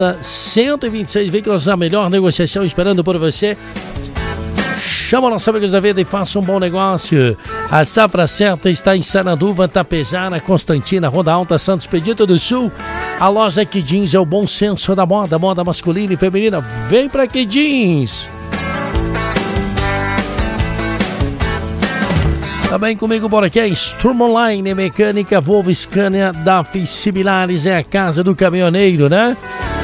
126 veículos, a melhor negociação esperando por você. Chama nossos amigos da venda e faça um bom negócio. A safra certa está em Sananduva, Tapejara, Constantina, Roda Alta, Santos Expedito do Sul. A loja Que Jeans é o bom senso da moda, moda masculina e feminina. Vem pra Que Jeans. Também comigo por aqui é Sturm Online, mecânica, Volvo, Scania, DAF similares, é a casa do caminhoneiro, né?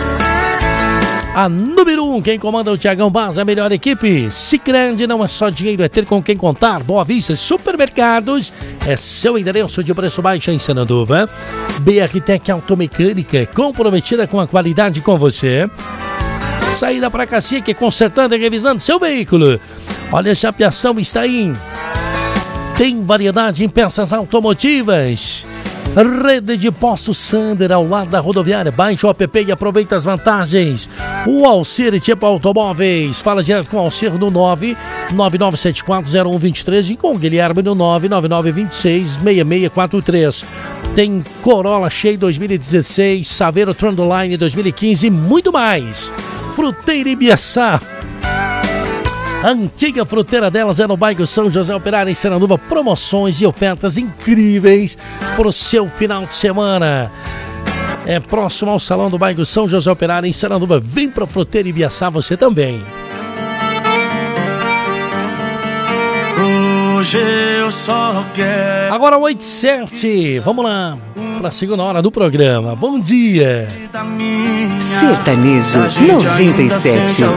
A número 1, quem comanda o Thiagão Baz, a melhor equipe. Sicredi não é só dinheiro, é ter com quem contar. Boa Vista Supermercados é seu endereço de preço baixo em Sananduva. BRTEC Automecânica, comprometida com a qualidade com você. Saída para Cacique, consertando e revisando seu veículo. Olha, a chapeação está aí. Tem variedade em peças automotivas. Rede de Postos Sander, ao lado da rodoviária. Baixe o app e aproveita as vantagens. O Alcir Tipo Automóveis. Fala direto com o Alcir no 999740123 e com o Guilherme no 999266643. Tem Corolla Cheio 2016, Saveiro Trendline 2015 e muito mais. Fruteira Ibiaçá. A antiga fruteira delas é no bairro São José Operário, em Sananduva. Promoções e ofertas incríveis para o seu final de semana. É próximo ao salão do bairro São José Operário, em Sananduva. Vem para a Fruteira Ibiaçá você também. Hoje eu só quero... Agora 8h07. Vamos lá para a segunda hora do programa. Bom dia. Sertanejo 97.